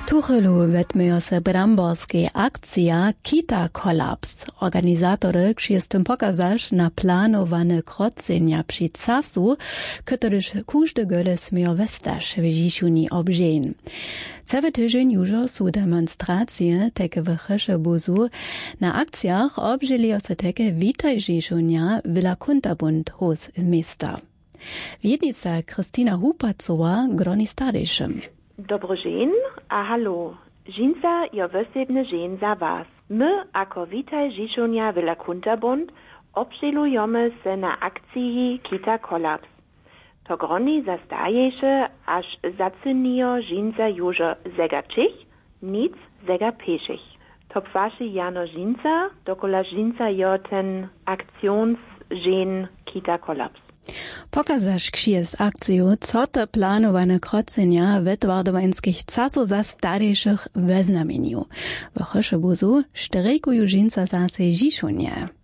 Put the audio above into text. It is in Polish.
Tuchelu wetmyjo se bramborskiej akcja Kita Kolaps. Organizatory krzystym pokazasz na planowane krocenia przy casu, któryż każdy gole smyjo westaż w Ziszuni obżeń. Cały tydzień już są demonstracje takie w Chyszebuzu. Na akcjach obżylijo se takie Witaj Ziszunia Villa Kunterbund hos z miasta. Wiednica Krystyna Hupacowa groni stadyszym. Dobro dzień, a hallo. Dżinsa jo wysebny dzień za was. My, ako Witaj Ziszunia Villa Kunterbund, obżelujemy se na akcji Kita Kolaps. To groni zastaješe, aż zacynijo dżinsa już zegačich, nic zegapešich. To pwaši Jano dżinsa, dokola dżinsa jo ten aktionsdzień Kita Kolaps. Pokazasz księż akciju, co te planowane krocenia wetwardowańskich casu za starejszych weznamieniu. W Chyszebuzu sztrejkują dżinsa zase Ziszunie.